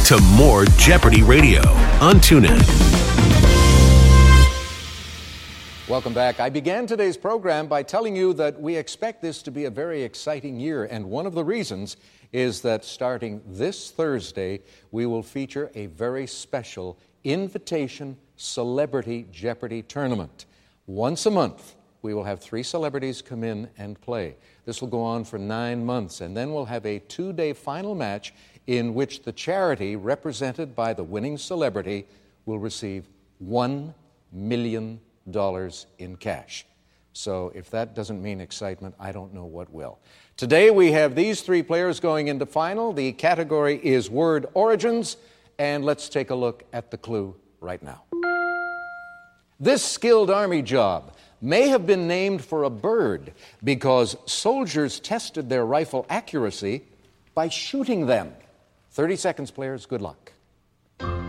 to more Jeopardy Radio on TuneIn. Welcome back. I began today's program by telling you that we expect this to be a very exciting year, and one of the reasons is that starting this Thursday, we will feature a very special invitation celebrity Jeopardy tournament. Once a month, we will have 3 celebrities come in and play. This will go on for 9 months, and then we'll have a 2-day final match in which the charity represented by the winning celebrity will receive $1 million in cash. So if that doesn't mean excitement, I don't know what will. Today we have these 3 players going into final. The category is word origins, and let's take a look at the clue right now. This skilled Army job may have been named for a bird because soldiers tested their rifle accuracy by shooting them. 30 seconds, players. Good luck.